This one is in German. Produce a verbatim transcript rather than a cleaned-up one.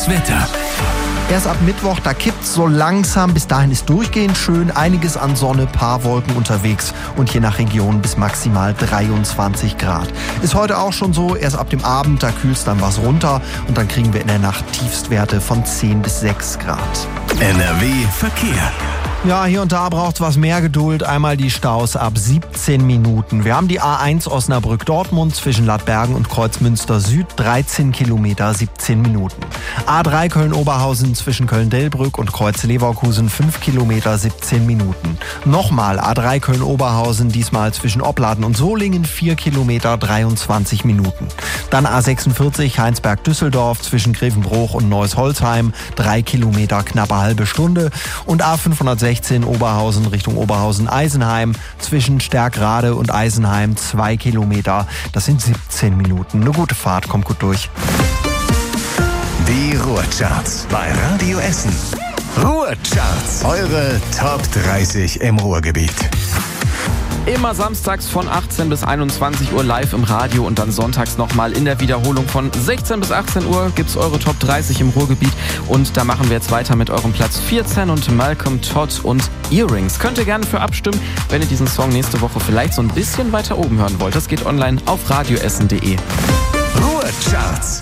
Wetter. Erst ab Mittwoch, da kippt's so langsam. Bis dahin ist durchgehend schön. Einiges an Sonne, paar Wolken unterwegs. Und je nach Region bis maximal dreiundzwanzig Grad. Ist heute auch schon so. Erst ab dem Abend, da kühlt's dann was runter. Und dann kriegen wir in der Nacht Tiefstwerte von zehn bis sechs Grad. N R W Verkehr. Ja, hier und da braucht's was mehr Geduld. Einmal die Staus ab siebzehn Minuten. Wir haben die A eins Osnabrück-Dortmund zwischen Ladbergen und Kreuzmünster Süd, dreizehn Kilometer, siebzehn Minuten. A drei Köln-Oberhausen zwischen Köln-Delbrück und Kreuz-Leverkusen, fünf Kilometer, siebzehn Minuten. Nochmal A drei Köln-Oberhausen, diesmal zwischen Opladen und Solingen, vier Kilometer, dreiundzwanzig Minuten. Dann A sechsundvierzig Heinsberg-Düsseldorf zwischen Grevenbroich und Neuss-Holzheim, drei Kilometer, knappe halbe Stunde. Und A fünfhundertsechzehn Oberhausen Richtung Oberhausen-Eisenheim zwischen Stärkrade und Eisenheim, zwei Kilometer. Das sind siebzehn Minuten. Eine gute Fahrt, kommt gut durch. Die Ruhrcharts bei Radio Essen. Ruhrcharts, eure Top dreißig im Ruhrgebiet. Immer samstags von achtzehn bis einundzwanzig Uhr live im Radio und dann sonntags nochmal in der Wiederholung von sechzehn bis achtzehn Uhr gibt's eure Top dreißig im Ruhrgebiet. Und da machen wir jetzt weiter mit eurem Platz vierzehn und Malcolm Todd und Earrings. Könnt ihr gerne für abstimmen, wenn ihr diesen Song nächste Woche vielleicht so ein bisschen weiter oben hören wollt. Das geht online auf radioessen punkt de. Ruhrcharts.